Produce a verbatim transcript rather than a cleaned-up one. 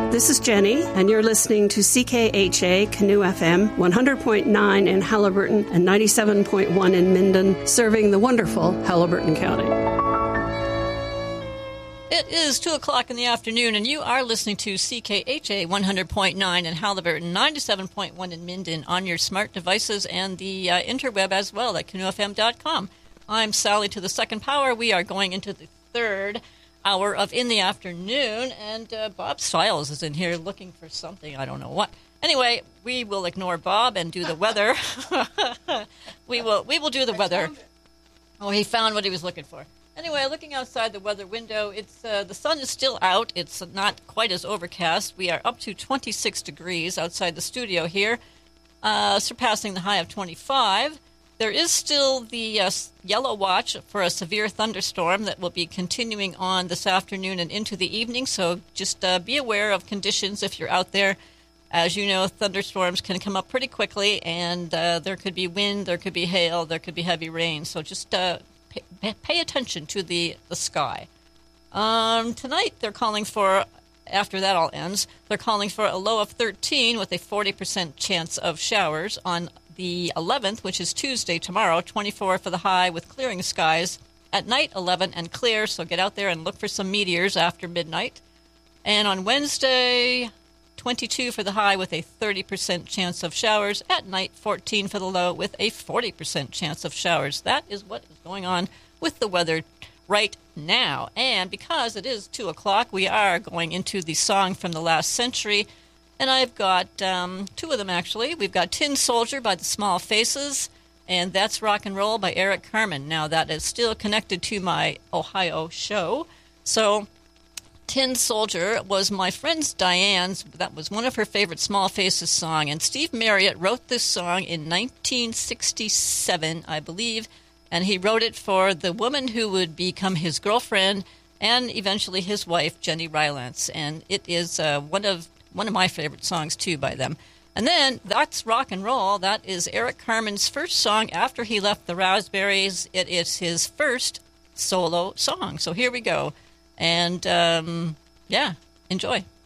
This is Jenny, and you're listening to C K H A Canoe F M, one hundred point nine in Haliburton and ninety-seven point one in Minden, serving the wonderful Haliburton County. It is two o'clock in the afternoon, and you are listening to C K H A one hundred point nine in Haliburton, ninety-seven point one in Minden on your smart devices and the uh, interweb as well at canoe f m dot com. I'm Sally to the second power. We are going into the third hour of In the Afternoon, and uh, Bob Stiles is in here looking for something. I don't know what. Anyway, we will ignore Bob and do the weather. we will we will do the weather. Oh, he found what he was looking for. Anyway, looking outside the weather window, it's uh, the sun is still out. It's not quite as overcast. We are up to twenty-six degrees outside the studio here, uh, surpassing the high of twenty-five. There is still the uh, yellow watch for a severe thunderstorm that will be continuing on this afternoon and into the evening, so just uh, be aware of conditions if you're out there. As you know, thunderstorms can come up pretty quickly, and uh, there could be wind, there could be hail, there could be heavy rain, so just uh, pay, pay attention to the, the sky. Um, tonight they're calling for, after that all ends, they're calling for a low of thirteen with a forty percent chance of showers. On the eleventh, which is Tuesday tomorrow, twenty-four for the high with clearing skies. At night, eleven and clear, so get out there and look for some meteors after midnight. And on Wednesday, twenty-two for the high with a thirty percent chance of showers. At night, fourteen for the low with a forty percent chance of showers. That is what is going on with the weather right now. And because it is two o'clock, we are going into the song from the last century. And I've got um, two of them, actually. We've got Tin Soldier by the Small Faces, and That's Rock and Roll by Eric Carmen. Now, that is still connected to my Ohio show. So, Tin Soldier was my friend Diane's. That was one of her favorite Small Faces song. And Steve Marriott wrote this song in nineteen sixty-seven, I believe. And he wrote it for the woman who would become his girlfriend and eventually his wife, Jenny Rylance. And it is uh, one of one of my favorite songs, too, by them. And then, That's Rock and Roll. That is Eric Carmen's first song after he left the Raspberries. It is his first solo song. So here we go. And, um, yeah, enjoy.